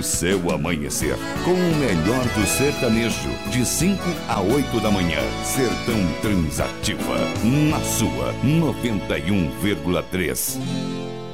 seu amanhecer. Com o melhor do sertanejo, de 5 a 8 da manhã. Sertão Transativa, na sua 91,3.